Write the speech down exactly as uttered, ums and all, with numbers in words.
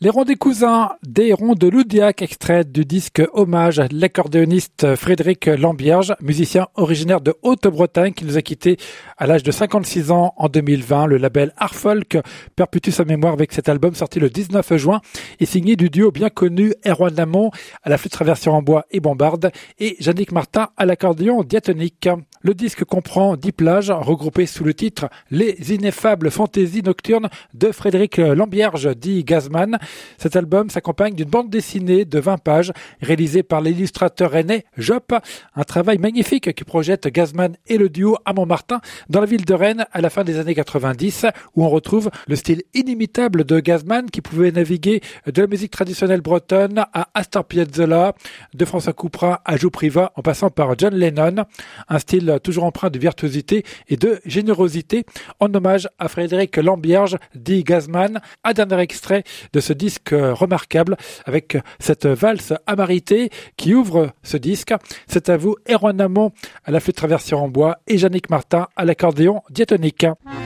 Les Ronds des Cousins, des Ronds de Loudiac, extrait du disque hommage à l'accordéoniste Frédéric Lambierge, musicien originaire de Haute-Bretagne qui nous a quittés à l'âge de cinquante-six ans en deux mille vingt. Le label Art Folk perpétue sa mémoire avec cet album sorti le dix-neuf juin et signé du duo bien connu Erwan Lamont à la flûte traversière en bois et bombarde et Yannick Martin à l'accordéon diatonique. Le disque comprend dix plages regroupées sous le titre Les ineffables fantaisies nocturnes de Frédéric Lambierge, dit Gazman. Cet album s'accompagne d'une bande dessinée de vingt pages réalisée par l'illustrateur rennais Jop. Un travail magnifique qui projette Gazman et le duo à Montmartin dans la ville de Rennes à la fin des années quatre-vingt-dix où on retrouve le style inimitable de Gazman qui pouvait naviguer de la musique traditionnelle bretonne à Astor Piazzolla, de François Couperin à Joe Privat en passant par John Lennon. Un style toujours empreint de virtuosité et de générosité en hommage à Frédéric Lambierge, dit Gazman. Un dernier extrait de ce disque remarquable avec cette valse Amarité qui ouvre ce disque. C'est à vous, Erwan Lamont à la flûte traversière en bois et Yannick Martin à l'accordéon diatonique.